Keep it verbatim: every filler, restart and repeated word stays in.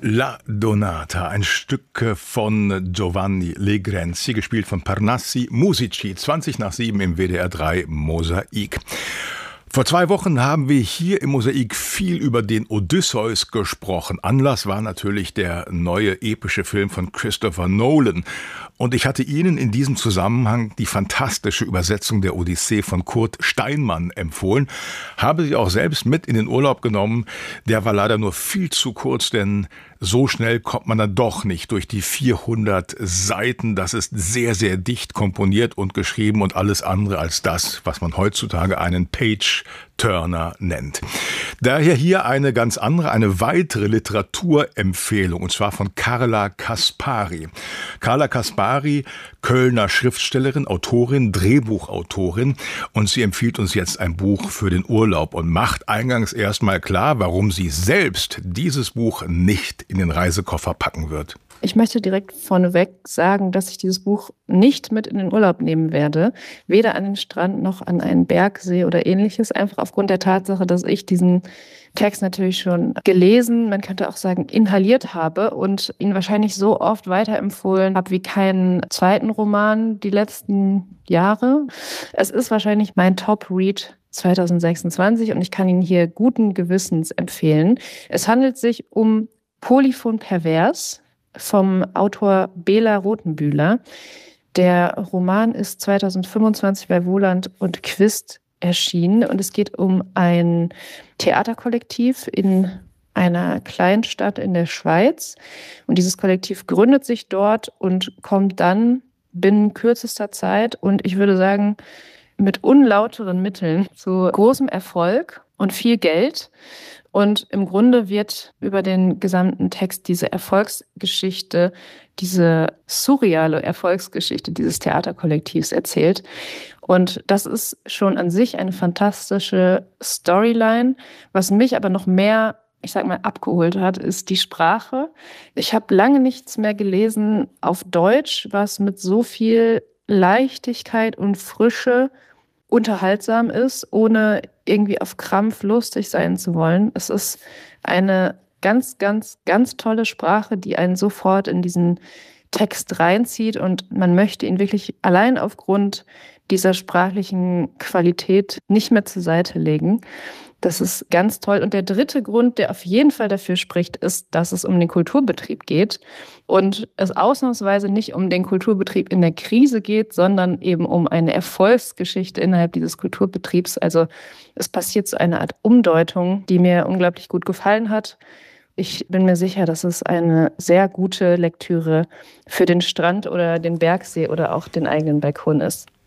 La Donata, ein Stück von Giovanni Legrenzi, gespielt von Parnassi Musici, zwanzig nach sieben im W D R drei Mosaik. Vor zwei Wochen haben wir hier im Mosaik viel über den Odysseus gesprochen. Anlass war natürlich der neue epische Film von Christopher Nolan. Und ich hatte Ihnen in diesem Zusammenhang die fantastische Übersetzung der Odyssee von Kurt Steinmann empfohlen. Habe sie auch selbst mit in den Urlaub genommen. Der war leider nur viel zu kurz, denn so schnell kommt man dann doch nicht durch die vierhundert Seiten. Das ist sehr, sehr dicht komponiert und geschrieben und alles andere als das, was man heutzutage einen Page-Turner nennt. Daher hier eine ganz andere, eine weitere Literaturempfehlung, und zwar von Carla Kaspari. Carla Kaspari, Kölner Schriftstellerin, Autorin, Drehbuchautorin, und sie empfiehlt uns jetzt ein Buch für den Urlaub und macht eingangs erstmal klar, warum sie selbst dieses Buch nicht in den Reisekoffer packen wird. Ich möchte direkt vorneweg sagen, dass ich dieses Buch nicht mit in den Urlaub nehmen werde. Weder an den Strand noch an einen Bergsee oder ähnliches. Einfach aufgrund der Tatsache, dass ich diesen Text natürlich schon gelesen, man könnte auch sagen inhaliert habe und ihn wahrscheinlich so oft weiterempfohlen habe wie keinen zweiten Roman die letzten Jahre. Es ist wahrscheinlich mein Top-Read zwanzig sechsundzwanzig und ich kann ihn hier guten Gewissens empfehlen. Es handelt sich um Polyphon Pervers vom Autor Bela Rothenbühler. Der Roman ist zwanzig fünfundzwanzig bei Wohland und Quist erschienen und es geht um ein Theaterkollektiv in einer Kleinstadt in der Schweiz. Und dieses Kollektiv gründet sich dort und kommt dann binnen kürzester Zeit und ich würde sagen mit unlauteren Mitteln zu großem Erfolg und viel Geld. Und im Grunde wird über den gesamten Text diese Erfolgsgeschichte, diese surreale Erfolgsgeschichte dieses Theaterkollektivs erzählt. Und das ist schon an sich eine fantastische Storyline. Was mich aber noch mehr, ich sag mal, abgeholt hat, ist die Sprache. Ich habe lange nichts mehr gelesen auf Deutsch, was mit so viel Leichtigkeit und Frische unterhaltsam ist, ohne irgendwie auf Krampf lustig sein zu wollen. Es ist eine ganz, ganz, ganz tolle Sprache, die einen sofort in diesen Text reinzieht und man möchte ihn wirklich allein aufgrund dieser sprachlichen Qualität nicht mehr zur Seite legen. Das ist ganz toll. Und der dritte Grund, der auf jeden Fall dafür spricht, ist, dass es um den Kulturbetrieb geht und es ausnahmsweise nicht um den Kulturbetrieb in der Krise geht, sondern eben um eine Erfolgsgeschichte innerhalb dieses Kulturbetriebs. Also es passiert so eine Art Umdeutung, die mir unglaublich gut gefallen hat. Ich bin mir sicher, dass es eine sehr gute Lektüre für den Strand oder den Bergsee oder auch den eigenen Balkon ist.